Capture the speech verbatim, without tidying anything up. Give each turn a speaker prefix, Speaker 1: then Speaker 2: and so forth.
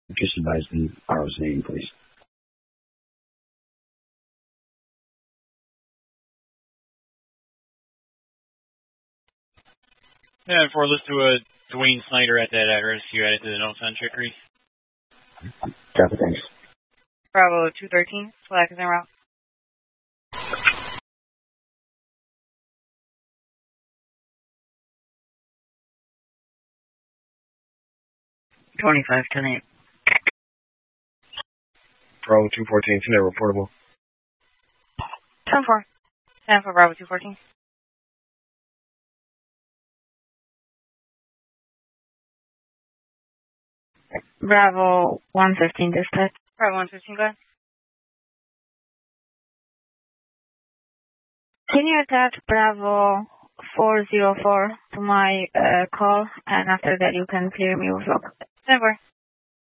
Speaker 1: Just advise the R O's name, please.
Speaker 2: Yeah, for list to a Dwayne Snyder at that address, you added to the notes on Chicory.
Speaker 1: Copy, thanks.
Speaker 3: Bravo two thirteen, flag is en route.
Speaker 4: twenty-five ten eight.
Speaker 5: Bravo two fourteen, ten reportable.
Speaker 3: ten four. ten four, Bravo two fourteen.
Speaker 4: Bravo one fifteen, dispatch.
Speaker 3: Bravo one fifteen, go ahead.
Speaker 4: Can you attach Bravo four zero four to my uh, call, and after that you can clear me with log?
Speaker 3: ten four.